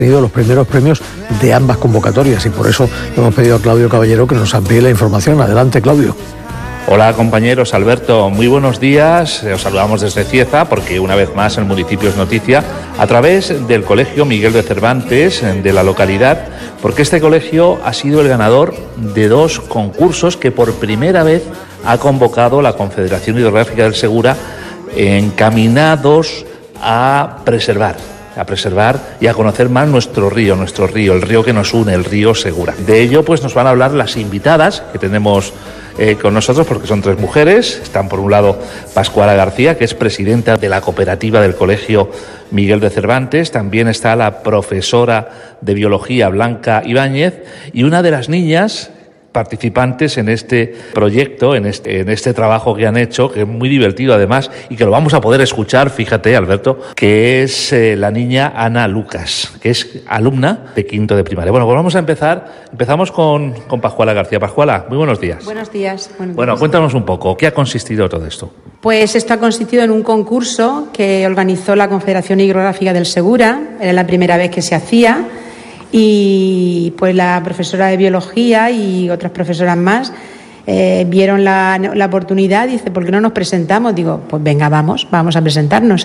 Los primeros premios de ambas convocatorias y por eso hemos pedido a Claudio Caballero que nos amplíe la información. Adelante, Claudio. Hola compañeros, Alberto, muy buenos días. Os saludamos desde Cieza porque una vez más el municipio es noticia a través del Colegio Miguel de Cervantes de la localidad, porque este colegio ha sido el ganador de 2 concursos que por primera vez ha convocado la Confederación Hidrográfica del Segura, encaminados a preservar y a conocer más nuestro río, el río que nos une, el río Segura. De ello pues nos van a hablar las invitadas que tenemos con nosotros, porque son 3 mujeres. Están por un lado Pascuala García, que es presidenta de la cooperativa del Colegio Miguel de Cervantes. También está la profesora de biología Blanca Ibáñez y una de las niñas participantes en este proyecto, en este trabajo que han hecho, que es muy divertido además y que lo vamos a poder escuchar, fíjate Alberto, que es la niña Ana Lucas, que es alumna de 5º de primaria. Bueno, pues vamos a empezamos con Pascuala García. Pascuala, muy buenos días. Buenos días. Bueno, cuéntanos un poco, ¿qué ha consistido todo esto? Pues esto ha consistido en un concurso que organizó la Confederación Hidrográfica del Segura, era la primera vez que se hacía. Y pues la profesora de biología y otras profesoras más vieron la oportunidad y dice, ¿por qué no nos presentamos? Digo, pues venga, vamos a presentarnos.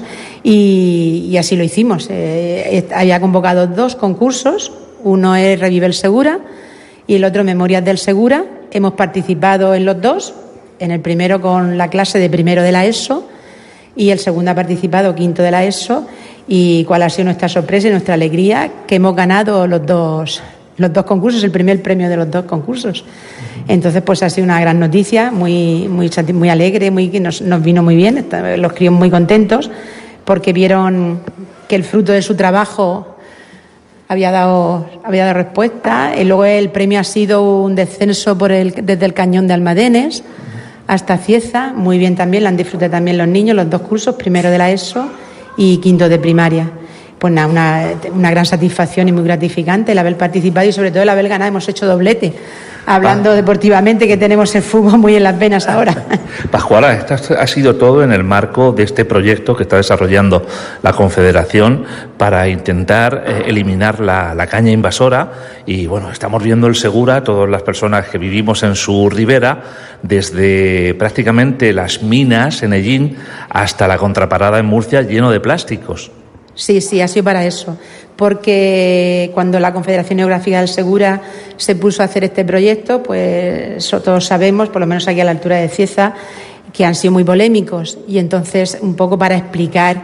Y así lo hicimos. Había convocado 2 concursos, uno es Revive el Segura y el otro Memorias del Segura. Hemos participado en los 2, en el primero con la clase de primero de la ESO y el segundo ha participado 5º de la ESO. Y cuál ha sido nuestra sorpresa y nuestra alegría, que hemos ganado los dos concursos, el primer premio de los 2 concursos. Entonces, pues ha sido una gran noticia, muy alegre, que nos vino muy bien, los críos muy contentos, porque vieron que el fruto de su trabajo había dado respuesta. Y luego el premio ha sido un descenso desde el Cañón de Almadenes hasta Cieza, muy bien también, lo han disfrutado también los niños, los 2 cursos, primero de la ESO y 5º de primaria. Pues nada, una gran satisfacción y muy gratificante el haber participado y sobre todo el haber ganado. Hemos hecho doblete, hablando deportivamente, que tenemos el fútbol muy en las venas ahora. Pascuala, esto ha sido todo en el marco de este proyecto que está desarrollando la Confederación para intentar eliminar la caña invasora. Y bueno, estamos viendo el Segura, todas las personas que vivimos en su ribera, desde prácticamente las minas en Ellín hasta la contraparada en Murcia, lleno de plásticos. Sí, ha sido para eso, porque cuando la Confederación Hidrográfica del Segura se puso a hacer este proyecto, pues todos sabemos, por lo menos aquí a la altura de Cieza, que han sido muy polémicos, y entonces un poco para explicar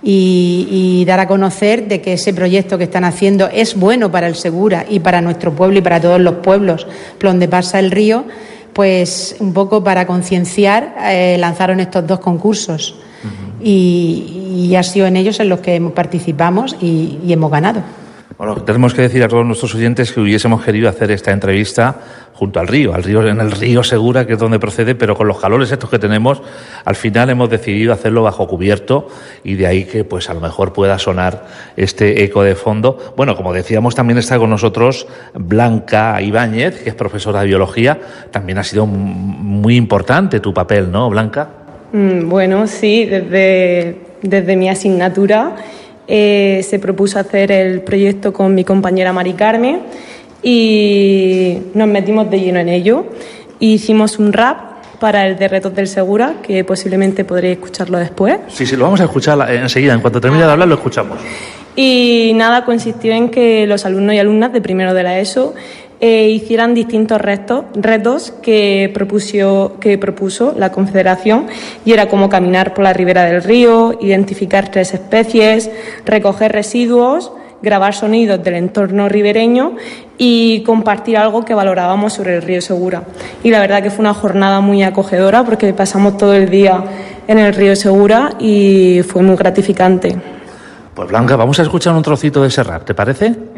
y dar a conocer de que ese proyecto que están haciendo es bueno para el Segura y para nuestro pueblo y para todos los pueblos por donde pasa el río, pues un poco para concienciar lanzaron estos 2 concursos. Y ha sido en ellos en los que participamos y hemos ganado. Bueno, tenemos que decir a todos nuestros oyentes que hubiésemos querido hacer esta entrevista junto al río, en el río Segura, que es donde procede, pero con los calores estos que tenemos, al final hemos decidido hacerlo bajo cubierto y de ahí que pues a lo mejor pueda sonar este eco de fondo. Bueno, como decíamos, también está con nosotros Blanca Ibáñez, que es profesora de biología. También ha sido muy importante tu papel, ¿no, Blanca? Bueno, sí, desde mi asignatura se propuso hacer el proyecto con mi compañera Mari Carmen y nos metimos de lleno en ello. Hicimos un rap para el de Retos del Segura, que posiblemente podréis escucharlo después. Sí, lo vamos a escuchar enseguida, en cuanto termine de hablar lo escuchamos. Y nada, consistió en que los alumnos y alumnas de primero de la ESO hicieran distintos retos que propuso la Confederación, y era como caminar por la ribera del río, identificar 3 especies, recoger residuos, grabar sonidos del entorno ribereño y compartir algo que valorábamos sobre el río Segura. Y la verdad que fue una jornada muy acogedora porque pasamos todo el día en el río Segura y fue muy gratificante. Pues Blanca, vamos a escuchar un trocito de ese rap, ¿te parece?